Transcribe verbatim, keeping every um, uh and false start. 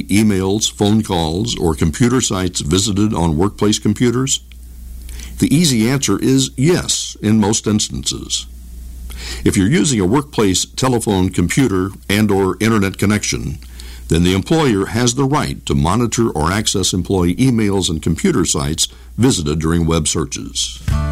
emails, phone calls, or computer sites visited on workplace computers? The easy answer is yes in most instances. If you're using a workplace telephone, computer, and or internet connection, then the employer has the right to monitor or access employee emails and computer sites visited during web searches.